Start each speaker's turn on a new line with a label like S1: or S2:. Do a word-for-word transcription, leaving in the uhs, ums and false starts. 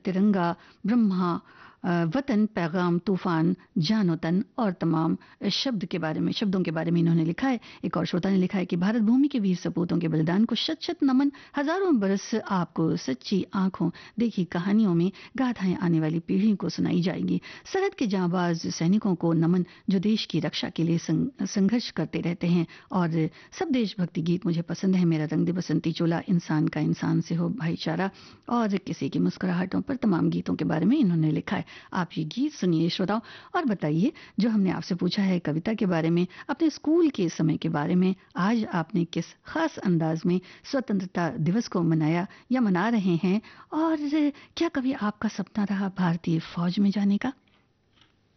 S1: तिरंगा, ब्रह्मा, अ, वतन, पैगाम, तूफान, जान वतन और तमाम शब्द के बारे में शब्दों के बारे में इन्होंने लिखा है। एक और श्रोता ने लिखा है कि भारत भूमि के वीर सपूतों के बलिदान को शत शत नमन, हजारों बरस आपको सच्ची आंखों देखी कहानियों में गाथाएं आने वाली पीढ़ी को सुनाई जाएगी। सरहद के जांबाज सैनिकों को नमन जो देश की रक्षा के लिए संग- संघर्ष करते रहते हैं। और सब देशभक्ति गीत मुझे पसंद है। मेरा रंग दे बसंती चोला, इंसान का इंसान से हो भाईचारा और किसी की मुस्कुराहटों पर, तमाम गीतों के बारे में इन्होंने लिखा है। आप ये गीत सुनिए श्रोताओं और बताइए जो हमने आपसे पूछा है कविता के बारे में, अपने स्कूल के समय के बारे में, आज आपने किस खास अंदाज में स्वतंत्रता दिवस को मनाया या मना रहे हैं, और क्या कभी आपका सपना रहा भारतीय फौज में जाने का?